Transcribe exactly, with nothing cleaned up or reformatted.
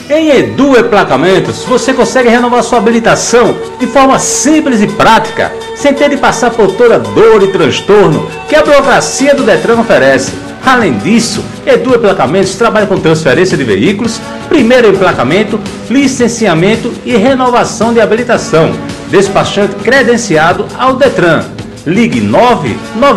Em Edu Emplacamentos, você consegue renovar sua habilitação de forma simples e prática, sem ter de passar por toda dor e transtorno que a burocracia do Detran oferece. Além disso, Edu Emplacamentos trabalha com transferência de veículos, primeiro emplacamento, licenciamento e renovação de habilitação. Despachante credenciado ao Detran. Ligue nove nove